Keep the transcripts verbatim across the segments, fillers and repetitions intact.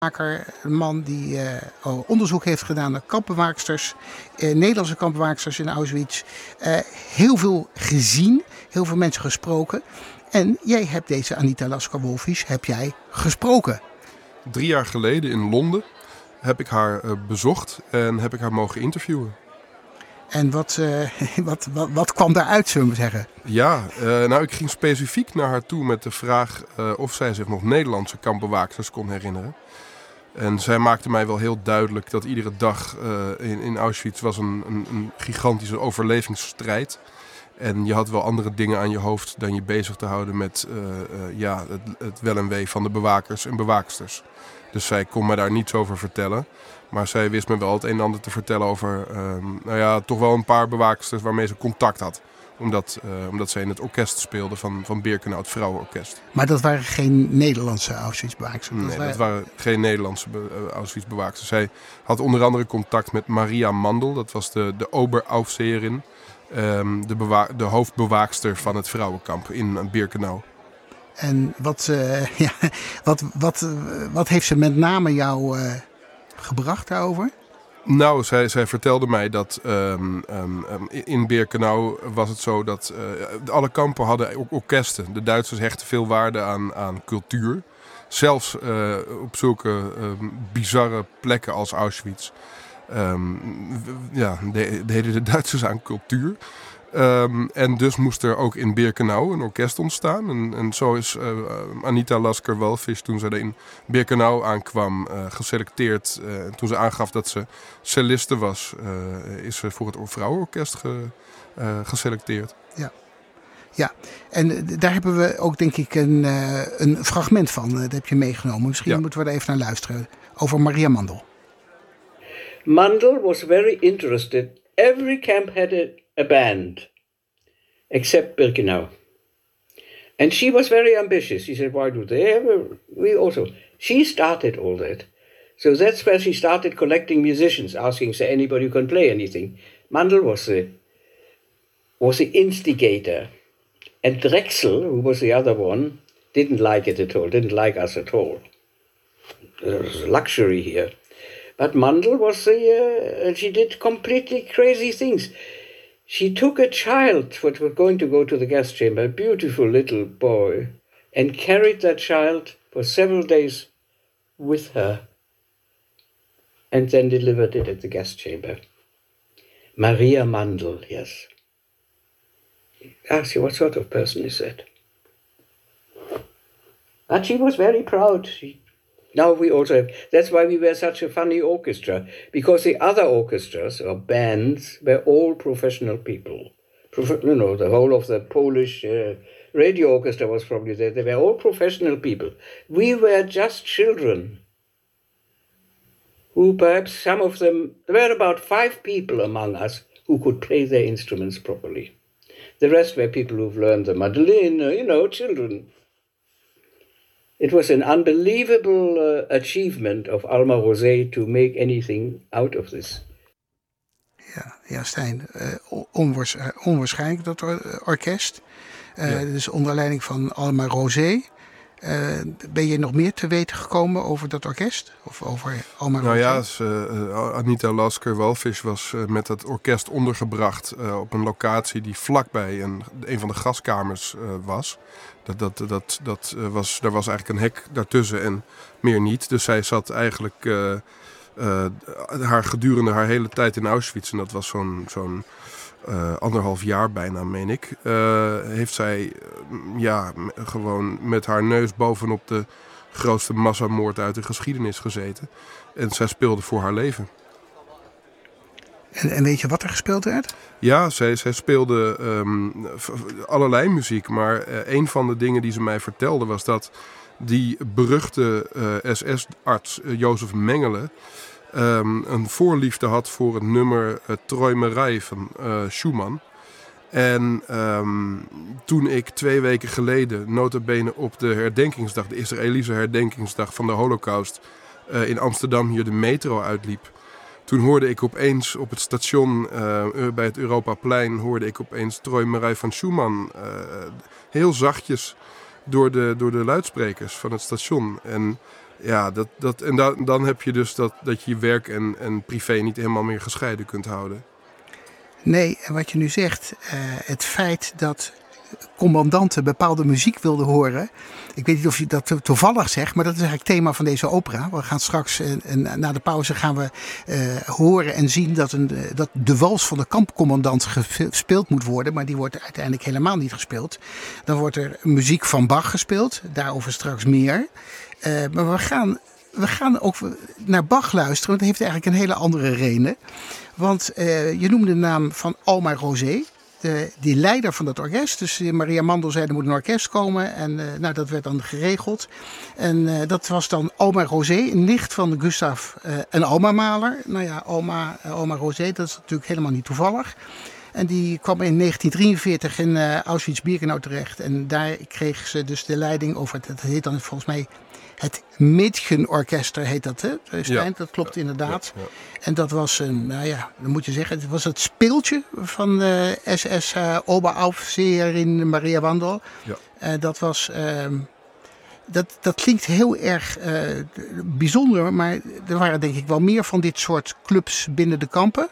Een man die uh, onderzoek heeft gedaan naar kampbewaaksters, uh, Nederlandse kampbewaaksters in Auschwitz. Uh, heel veel gezien, heel veel mensen gesproken. En jij hebt deze Anita Lasker-Wolfisz, heb jij gesproken. Drie jaar geleden in Londen heb ik haar uh, bezocht en heb ik haar mogen interviewen. En wat, uh, wat, wat, wat kwam daaruit, zullen we zeggen? Ja, uh, nou ik ging specifiek naar haar toe met de vraag uh, of zij zich nog Nederlandse kampbewaaksters kon herinneren. En zij maakte mij wel heel duidelijk dat iedere dag uh, in, in Auschwitz was een, een, een gigantische overlevingsstrijd. En je had wel andere dingen aan je hoofd dan je bezig te houden met uh, uh, ja, het, het wel en wee van de bewakers en bewaaksters. Dus zij kon me daar niets over vertellen. Maar zij wist me wel het een en ander te vertellen over uh, nou ja, toch wel een paar bewaaksters waarmee ze contact had. Omdat, uh, omdat zij in het orkest speelde van, van Birkenau, het vrouwenorkest. Maar dat waren geen Nederlandse Auschwitz-bewaaksters? Nee, dat waren... dat waren geen Nederlandse be- uh, Auschwitz-bewaaksters. Zij had onder andere contact met Maria Mandel. Dat was de, de Oberaufseherin. Um, de, bewa- de hoofdbewaakster van het vrouwenkamp in Birkenau. En wat, uh, ja, wat, wat, uh, wat heeft ze met name jou uh, gebracht daarover? Nou, zij, zij vertelde mij dat um, um, in Birkenau was het zo dat uh, alle kampen hadden orkesten. De Duitsers hechten veel waarde aan, aan cultuur. Zelfs uh, op zulke um, bizarre plekken als Auschwitz. Um, ja, de, deden de Duitsers aan cultuur. Um, en dus moest er ook in Birkenau een orkest ontstaan. En, en zo is uh, Anita Lasker-Wolfisz, toen ze er in Birkenau aankwam, uh, geselecteerd. Uh, toen ze aangaf dat ze celliste was, uh, is ze voor het vrouwenorkest ge, uh, geselecteerd. Ja. Ja, en daar hebben we ook denk ik een, uh, een fragment van. Dat heb je meegenomen. Misschien ja. moeten we er even naar luisteren. Over Maria Mandel. Mandel was very interested. Every camp had a, a band, except Birkenau. And she was very ambitious. She said, why do they have a... We also... She started all that. So that's where she started collecting musicians, asking, say, anybody who can play anything. Mandel was the, was the instigator. And Drexel, who was the other one, didn't like it at all, didn't like us at all. There was luxury here. But Mandel was the, uh, and she did completely crazy things. She took a child what was going to go to the gas chamber, a beautiful little boy, and carried that child for several days with her, and then delivered it at the gas chamber. Maria Mandel, yes. Ask you, what sort of person is that? But she was very proud. She, now we also have, that's why we were such a funny orchestra, because the other orchestras or bands were all professional people. Prof, you know, the whole of the Polish uh, radio orchestra was probably there. They were all professional people. We were just children who perhaps some of them, there were about five people among us who could play their instruments properly. The rest were people who've learned the mandolin, you know, children. It was an unbelievable uh, achievement of Alma Rosé to make anything out of this. Ja, ja Stijn, uh, onwaars, uh, onwaarschijnlijk dat or- orkest. Uh, ja. Dus onder leiding van Alma Rosé. Uh, ben je nog meer te weten gekomen over dat orkest? Of over Alma Rosé? Nou ja, dus, uh, Anita Lasker-Wolfisz was uh, met het orkest ondergebracht uh, op een locatie die vlakbij een, een van de gaskamers uh, was. Dat, dat, dat, dat, uh, was. Daar was eigenlijk een hek daartussen en meer niet. Dus zij zat eigenlijk uh, uh, haar gedurende haar hele tijd in Auschwitz. En dat was zo'n, zo'n uh, anderhalf jaar bijna, meen ik. Uh, heeft zij uh, ja, gewoon met haar neus bovenop de grootste massamoord uit de geschiedenis gezeten. En zij speelde voor haar leven. En, en weet je wat er gespeeld werd? Ja, zij, zij speelde um, allerlei muziek. Maar uh, een van de dingen die ze mij vertelde was dat die beruchte uh, S S-arts uh, Jozef Mengele um, een voorliefde had voor het nummer uh, Träumerei van uh, Schumann. En um, toen ik twee weken geleden, nota bene op de herdenkingsdag, de Israëlische herdenkingsdag van de Holocaust, uh, in Amsterdam hier de metro uitliep. Toen hoorde ik opeens op het station uh, bij het Europaplein, hoorde ik opeens Träumerei van Schumann uh, heel zachtjes door de, door de luidsprekers van het station. En Ja, dat, dat, en dan, dan heb je dus dat, dat je je werk en, en privé niet helemaal meer gescheiden kunt houden. Nee, en wat je nu zegt, uh, het feit dat commandanten bepaalde muziek wilden horen. Ik weet niet of je dat toevallig zegt, maar dat is eigenlijk het thema van deze opera. We gaan straks, uh, na de pauze gaan we uh, horen en zien dat, een, uh, dat de wals van de kampcommandant gespeeld moet worden. Maar die wordt uiteindelijk helemaal niet gespeeld. Dan wordt er muziek van Bach gespeeld, daarover straks meer. Uh, maar we gaan, we gaan ook naar Bach luisteren, want dat heeft eigenlijk een hele andere reden. Want uh, je noemde de naam van Alma Rosé. De, die leider van dat orkest. Dus Maria Mandel zei er moet een orkest komen. En uh, nou, dat werd dan geregeld. En uh, dat was dan Alma Rosé, een nicht van Gustav uh, en Alma Mahler. Nou ja, Alma, uh, Alma Rosé, dat is natuurlijk helemaal niet toevallig. En die kwam in negentien drieënveertig in uh, Auschwitz-Birkenau terecht. En daar kreeg ze dus de leiding over. Dat heet dan volgens mij het Mädchenorchester heet dat, hè? Stijn, ja. Dat klopt inderdaad. Ja, ja. En dat was een, nou ja, dan moet je zeggen, het was het speeltje van de S S uh, Oberaufseherin Maria Mandel. Ja. Uh, dat was, uh, dat, dat klinkt heel erg uh, bijzonder, maar er waren denk ik wel meer van dit soort clubs binnen de kampen.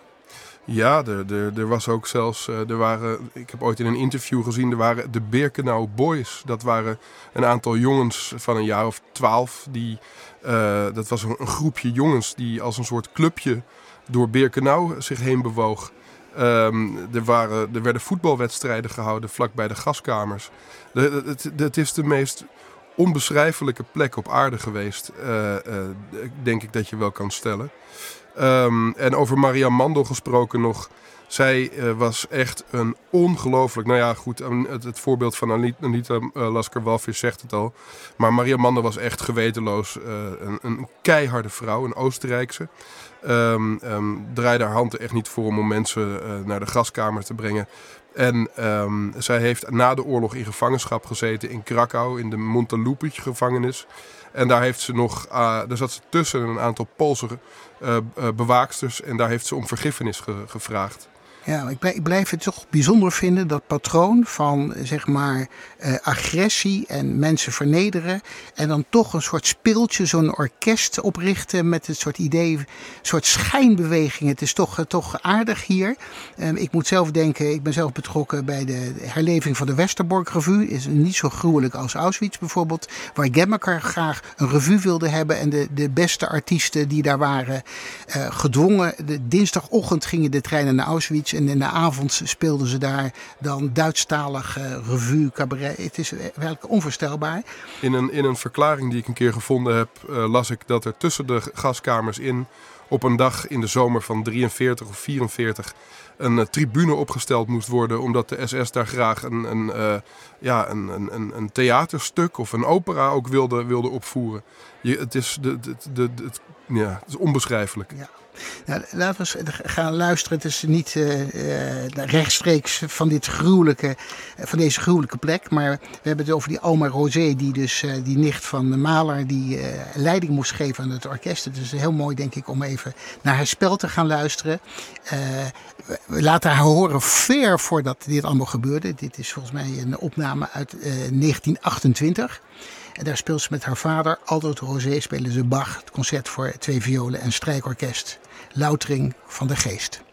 Ja, er, er, er was ook zelfs, er waren, ik heb ooit in een interview gezien, er waren de Birkenau Boys. Dat waren een aantal jongens van een jaar of twaalf. Die, uh, dat was een, een groepje jongens die als een soort clubje door Birkenau zich heen bewoog. Um, er, waren, er werden voetbalwedstrijden gehouden vlakbij de gaskamers. De, het, het is de meest onbeschrijfelijke plek op aarde geweest, uh, uh, denk ik dat je wel kan stellen. Um, en over Maria Mandel gesproken nog. Zij uh, was echt een ongelooflijk... Nou ja, goed, het, het voorbeeld van Anita uh, Lasker-Walfisz zegt het al. Maar Maria Mandel was echt gewetenloos. Uh, een, een keiharde vrouw, een Oostenrijkse. Um, um, draaide haar hand er echt niet voor om mensen uh, naar de gaskamer te brengen. En um, zij heeft na de oorlog in gevangenschap gezeten in Krakau, in de Montelupic gevangenis. En daar heeft ze nog, uh, daar zat ze tussen een aantal Poolse uh, uh, bewaaksters en daar heeft ze om vergiffenis ge- gevraagd. Ja, ik blijf, ik blijf het toch bijzonder vinden, dat patroon van zeg maar uh, agressie en mensen vernederen. En dan toch een soort speeltje, zo'n orkest oprichten met het soort idee, een soort schijnbeweging. Het is toch, uh, toch aardig hier. Um, ik moet zelf denken, ik ben zelf betrokken bij de herleving van de Westerbork Revue. Is niet zo gruwelijk als Auschwitz bijvoorbeeld. Waar Gemmeker graag een revue wilde hebben en de, de beste artiesten die daar waren uh, gedwongen. De dinsdagochtend gingen de treinen naar Auschwitz. En in de avond speelden ze daar dan Duitsstalig uh, revue, cabaret. Het is werkelijk onvoorstelbaar. In een, in een verklaring die ik een keer gevonden heb, uh, las ik dat er tussen de gaskamers in op een dag in de zomer van drieënveertig of vierenveertig een uh, tribune opgesteld moest worden, omdat de S S daar graag een, een, uh, ja, een, een, een theaterstuk of een opera ook wilde, wilde opvoeren. Je, het, is de, de, de, de, het, ja, het is onbeschrijfelijk. Ja. Nou, laten we eens gaan luisteren. Het is niet uh, uh, rechtstreeks van, dit gruwelijke, van deze gruwelijke plek. Maar we hebben het over die Alma Rosé, die dus uh, die nicht van de Mahler, die uh, leiding moest geven aan het orkest. Het is heel mooi, denk ik, om even naar haar spel te gaan luisteren. Uh, we laten haar horen ver voordat dit allemaal gebeurde. Dit is volgens mij een opname uit uh, negentien achtentwintig. En daar speelt ze met haar vader, Aldo Rosé, spelen ze Bach, het concert voor twee violen en strijkorkest. Loutering van de Geest.